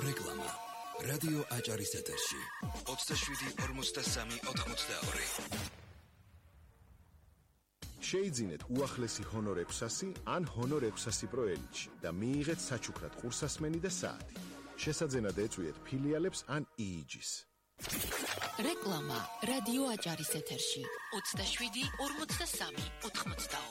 რეკლამა რადიო აჭარის ეთერში 27-43-82 შეიძინეთ უახლესი ჰონორ 600 ან ჰონორ 600 Pro Elite-ში და მიიღეთ საჩუქრად ყურსასმენი და საათი. შესაძენად ეწვიეთ ფილიალებს ან EEG-ს. რეკლამა რადიო აჭარის ეთერში 27-43-82